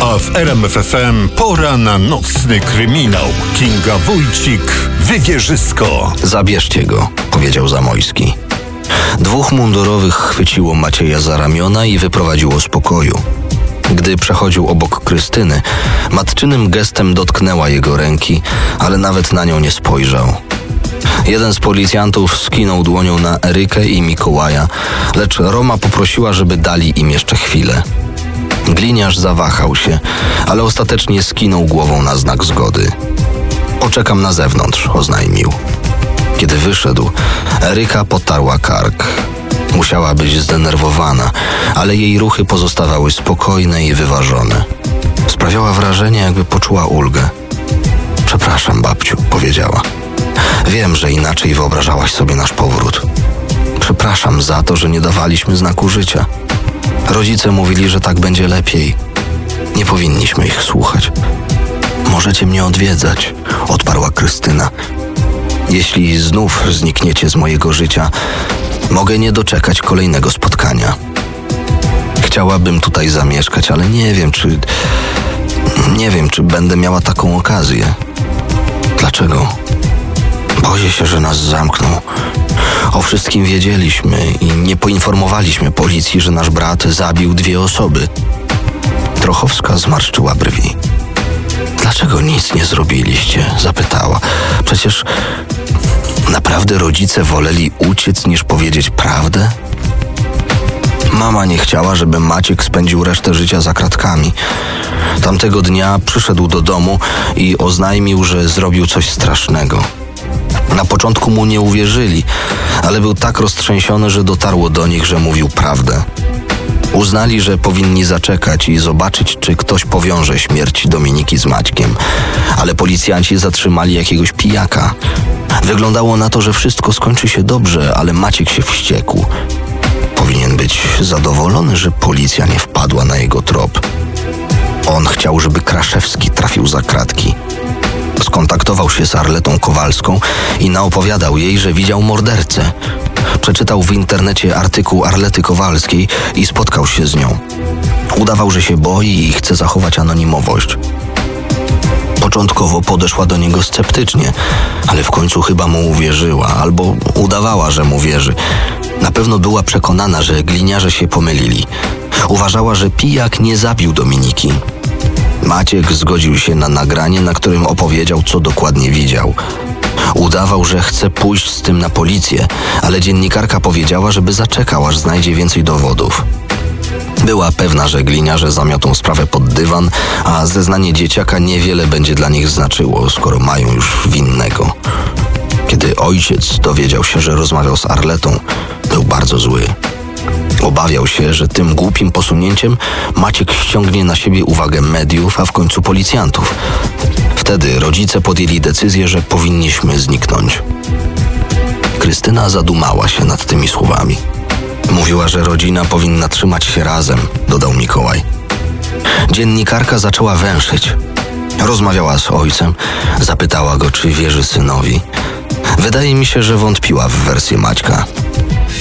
A w RMF FM pora na nocny kryminał. Kinga Wójcik, Wywierzysko. Zabierzcie go, powiedział Zamojski. 2 mundurowych chwyciło Macieja za ramiona i wyprowadziło z pokoju. Gdy przechodził obok Krystyny, matczynym gestem dotknęła jego ręki, ale nawet na nią nie spojrzał. Jeden z policjantów skinął dłonią na Erykę i Mikołaja, lecz Roma poprosiła, żeby dali im jeszcze chwilę. Gliniarz zawahał się, ale ostatecznie skinął głową na znak zgody. Poczekam na zewnątrz, oznajmił. Kiedy wyszedł, Eryka potarła kark. Musiała być zdenerwowana, ale jej ruchy pozostawały spokojne i wyważone. Sprawiała wrażenie, jakby poczuła ulgę. Przepraszam, babciu, powiedziała. Wiem, że inaczej wyobrażałaś sobie nasz powrót. Przepraszam za to, że nie dawaliśmy znaku życia. Rodzice mówili, że tak będzie lepiej. Nie powinniśmy ich słuchać. Możecie mnie odwiedzać, odparła Krystyna. Jeśli znów znikniecie z mojego życia, mogę nie doczekać kolejnego spotkania. Chciałabym tutaj zamieszkać, ale nie wiem, czy będę miała taką okazję. Dlaczego? Boję się, że nas zamkną. O wszystkim wiedzieliśmy i nie poinformowaliśmy policji, że nasz brat zabił 2 osoby. Trochowska zmarszczyła brwi. Dlaczego nic nie zrobiliście? Zapytała. Przecież naprawdę rodzice woleli uciec niż powiedzieć prawdę? Mama nie chciała, żeby Maciek spędził resztę życia za kratkami. Tamtego dnia przyszedł do domu i oznajmił, że zrobił coś strasznego. Na początku mu nie uwierzyli, ale był tak roztrzęsiony, że dotarło do nich, że mówił prawdę. Uznali, że powinni zaczekać i zobaczyć, czy ktoś powiąże śmierć Dominiki z Maćkiem. Ale policjanci zatrzymali jakiegoś pijaka. Wyglądało na to, że wszystko skończy się dobrze, ale Maciek się wściekł. Powinien być zadowolony, że policja nie wpadła na jego trop. On chciał, żeby Kraszewski trafił za kratki. Skontaktował się z Arletą Kowalską i naopowiadał jej, że widział mordercę. Przeczytał w internecie artykuł Arlety Kowalskiej i spotkał się z nią. Udawał, że się boi i chce zachować anonimowość. Początkowo podeszła do niego sceptycznie, ale w końcu chyba mu uwierzyła, albo udawała, że mu wierzy. Na pewno była przekonana, że gliniarze się pomylili. Uważała, że pijak nie zabił Dominiki. Maciek zgodził się na nagranie, na którym opowiedział, co dokładnie widział. Udawał, że chce pójść z tym na policję, ale dziennikarka powiedziała, żeby zaczekał, aż znajdzie więcej dowodów. Była pewna, że gliniarze zamiotą sprawę pod dywan, a zeznanie dzieciaka niewiele będzie dla nich znaczyło, skoro mają już winnego. Kiedy ojciec dowiedział się, że rozmawiał z Arletą, był bardzo zły. Obawiał się, że tym głupim posunięciem Maciek ściągnie na siebie uwagę mediów, a w końcu policjantów. Wtedy rodzice podjęli decyzję, że powinniśmy zniknąć. Krystyna zadumała się nad tymi słowami. Mówiła, że rodzina powinna trzymać się razem, dodał Mikołaj. Dziennikarka zaczęła węszyć. Rozmawiała z ojcem, zapytała go, czy wierzy synowi. Wydaje mi się, że wątpiła w wersję Maćka.